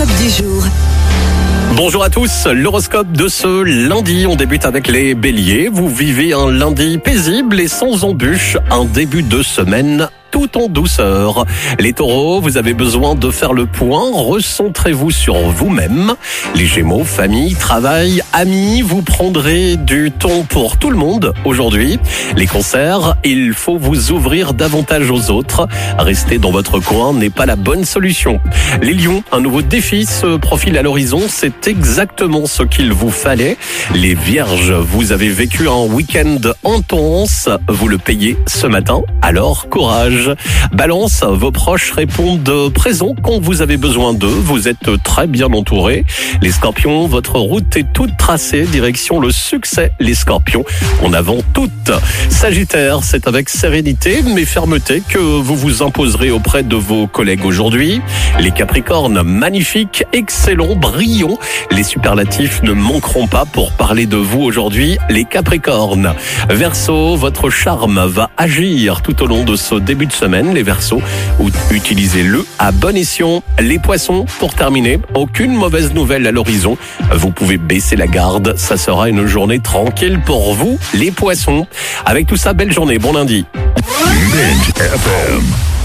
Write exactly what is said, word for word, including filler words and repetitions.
L'horoscope du jour. Bonjour à tous, l'horoscope de ce lundi, on débute avec les béliers. Vous vivez un lundi paisible et sans embûches, un début de semaine tout en douceur. Les taureaux, vous avez besoin de faire le point, recentrez-vous sur vous-même. Les gémeaux, famille, travail, amis, vous prendrez du temps pour tout le monde aujourd'hui. Les cancers, il faut vous ouvrir davantage aux autres. Rester dans votre coin n'est pas la bonne solution. Les lions, un nouveau défi se profile à l'horizon, c'est exactement ce qu'il vous fallait. Les vierges, vous avez vécu un week-end intense, vous le payez ce matin, alors courage. Balance, vos proches répondent présents quand vous avez besoin d'eux, vous êtes très bien entourés. Les scorpions, votre route est toute tracée, direction le succès. Les scorpions, en avant toutes. Sagittaire, c'est avec sérénité mais fermeté que vous vous imposerez auprès de vos collègues aujourd'hui. Les capricornes, magnifiques, excellents, brillants. Les superlatifs ne manqueront pas pour parler de vous aujourd'hui, les capricornes. Verseau, votre charme va agir tout au long de ce début de semaine, les Verseaux, utilisez-le à bon escient. Les poissons, pour terminer, aucune mauvaise nouvelle à l'horizon. Vous pouvez baisser la garde, ça sera une journée tranquille pour vous, les poissons. Avec tout ça, belle journée, bon lundi. Binge F M.